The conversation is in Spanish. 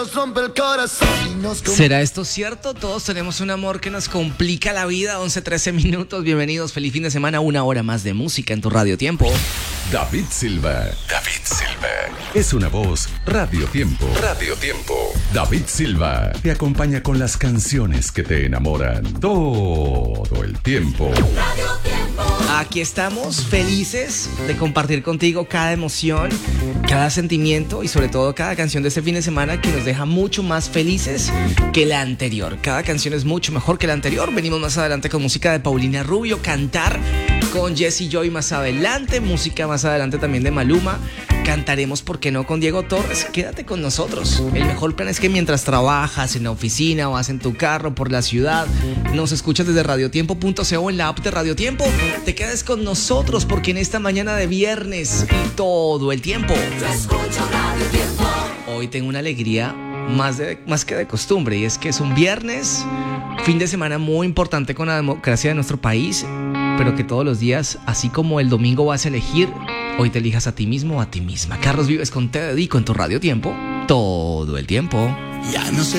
¿Será esto cierto? Todos tenemos un amor que nos complica la vida. 11:13 minutos. Bienvenidos. Feliz fin de semana. Una hora más de música en tu Radio Tiempo. David Silva. Es una voz Radio Tiempo. David Silva te acompaña con las canciones que te enamoran todo el tiempo. Aquí estamos felices de compartir contigo cada emoción, cada sentimiento y sobre todo cada canción de este fin de semana que nos deja mucho más felices que la anterior. Cada canción es mucho mejor que la anterior. Venimos más adelante con música de Paulina Rubio, Cantar con Jesse Joy más adelante, música más adelante también de Maluma. Cantaremos, ¿por qué no?, con Diego Torres. Quédate con nosotros. El mejor plan es que mientras trabajas en la oficina o vas en tu carro por la ciudad, nos escuchas desde radiotiempo.co en la app de Radio Tiempo. Te quedes con nosotros porque en esta mañana de viernes y todo el tiempo Yo escucho Radio Tiempo. hoy tengo una alegría más que de costumbre, y es que es un viernes, fin de semana muy importante con la democracia de nuestro país, pero que todos los días, así como el domingo vas a elegir, hoy te elijas a ti mismo o a ti misma. Carlos Vives con Te Dedico en tu Radio Tiempo todo el tiempo. Ya no sé